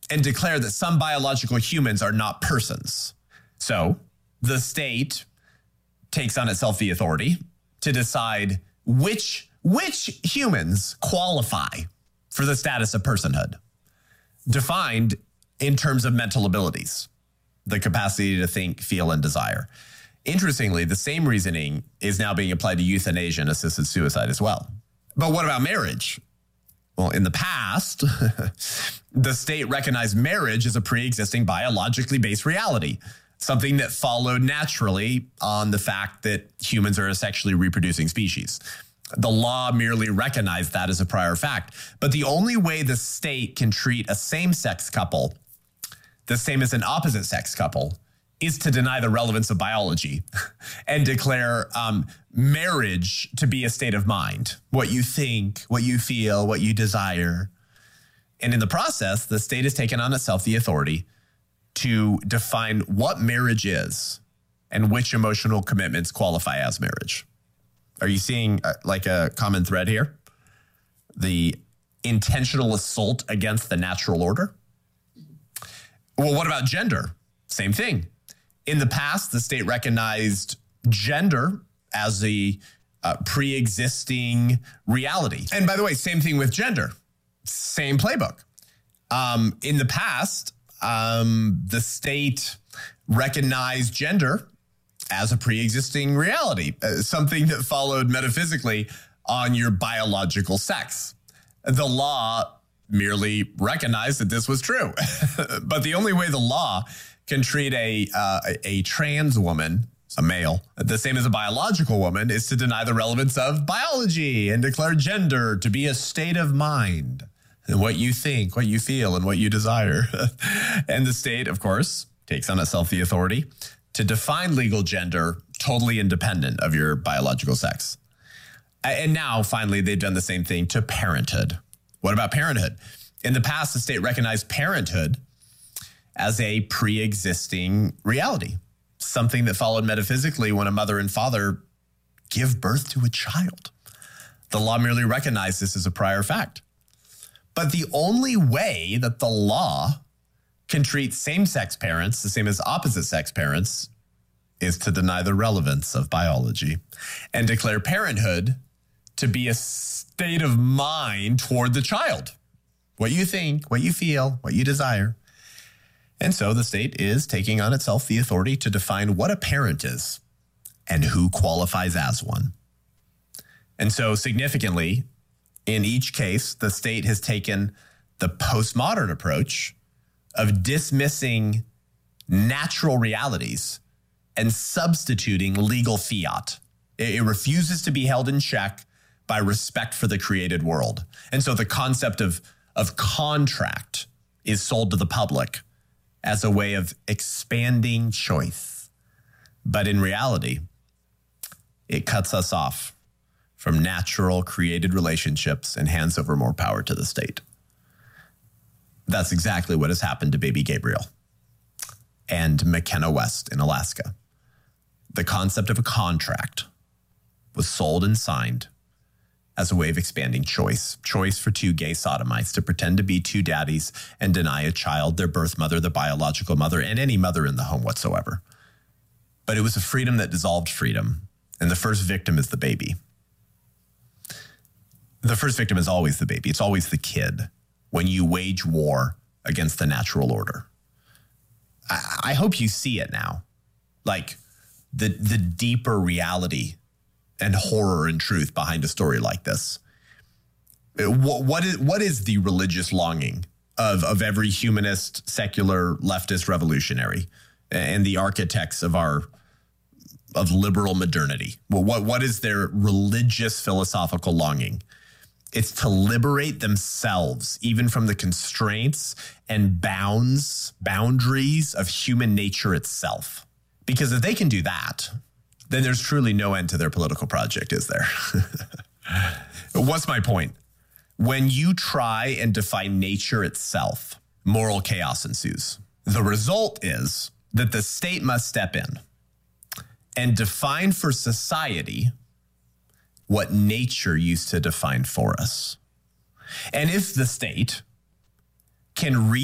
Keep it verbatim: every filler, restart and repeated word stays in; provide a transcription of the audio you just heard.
and declare that some biological humans are not persons. So the state takes on itself the authority to decide which, which humans qualify for the status of personhood, defined in terms of mental abilities, the capacity to think, feel, and desire. Interestingly, the same reasoning is now being applied to euthanasia and assisted suicide as well. But what about marriage? Well, in the past, the state recognized marriage as a pre-existing biologically based reality, something that followed naturally on the fact that humans are a sexually reproducing species. The law merely recognized that as a prior fact. But the only way the state can treat a same-sex couple the same as an opposite-sex couple is to deny the relevance of biology and declare um, marriage to be a state of mind, what you think, what you feel, what you desire. And in the process, the state has taken on itself the authority to define what marriage is and which emotional commitments qualify as marriage. Are you seeing uh, like a common thread here? The intentional assault against the natural order? Well, what about gender? Same thing. In the past, the state recognized gender as a uh, pre-existing reality. And by the way, same thing with gender. Same playbook. Um, in the past, um, the state recognized gender as a pre-existing reality, uh, something that followed metaphysically on your biological sex. The law merely recognized that this was true. But the only way the law can treat a, uh, a trans woman, a male, the same as a biological woman is to deny the relevance of biology and declare gender to be a state of mind and what you think, what you feel, and what you desire. And the state, of course, takes on itself the authority to define legal gender totally independent of your biological sex. And now, finally, they've done the same thing to parenthood. What about parenthood? In the past, the state recognized parenthood as a pre-existing reality, something that followed metaphysically when a mother and father give birth to a child. The law merely recognized this as a prior fact. But the only way that the law can treat same-sex parents the same as opposite-sex parents is to deny the relevance of biology and declare parenthood to be a state of mind toward the child. What you think, what you feel, what you desire. And so the state is taking on itself the authority to define what a parent is and who qualifies as one. And so significantly, in each case, the state has taken the postmodern approach of dismissing natural realities and substituting legal fiat. It refuses to be held in check by respect for the created world. And so the concept of, of contract is sold to the public as a way of expanding choice. But in reality, it cuts us off from natural created relationships and hands over more power to the state. That's exactly what has happened to baby Gabriel and McKenna West in Alaska. The concept of a contract was sold and signed as a way of expanding choice. Choice for two gay sodomites to pretend to be two daddies and deny a child their birth mother, the biological mother, and any mother in the home whatsoever. But it was a freedom that dissolved freedom, and the first victim is the baby. The first victim is always the baby. It's always the kid when you wage war against the natural order. I, I hope you see it now. Like the, the deeper reality and horror and truth behind a story like this. What, what is what is the religious longing of, of every humanist, secular, leftist revolutionary and the architects of our of liberal modernity? Well, what what is their religious philosophical longing? It's to liberate themselves even from the constraints and bounds, boundaries of human nature itself. Because if they can do that, then there's truly no end to their political project, is there? What's my point? When you try and define nature itself, moral chaos ensues. The result is that the state must step in and define for society what nature used to define for us. And if the state can read